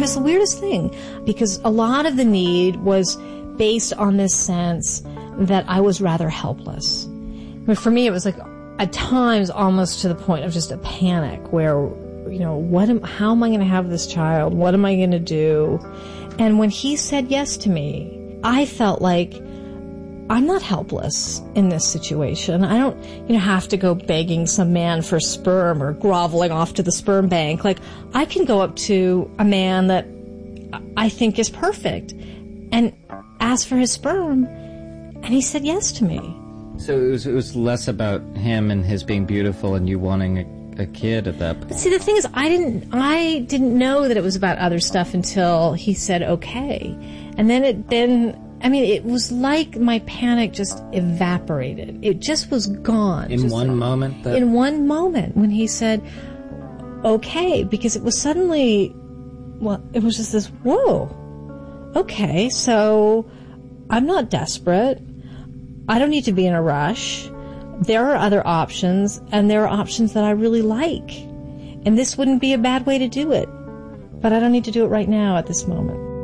was the weirdest thing, because a lot of the need was based on this sense that I was rather helpless. But for me, it was like, at times, almost to the point of just a panic where, how am I going to have this child? What am I going to do? And when he said yes to me, I felt like I'm not helpless in this situation. I don't, have to go begging some man for sperm or groveling off to the sperm bank. Like, I can go up to a man that I think is perfect and ask for his sperm. And he said yes to me. So it was less about him and his being beautiful and you wanting a kid at that point. But see, the thing is, I didn't know that it was about other stuff until he said okay. And then it was like my panic just evaporated. It just was gone. In one moment? In one moment when he said okay, because it was suddenly, it was just this, whoa, okay, so I'm not desperate. I don't need to be in a rush. There are other options, and there are options that I really like. And this wouldn't be a bad way to do it. But I don't need to do it right now at this moment.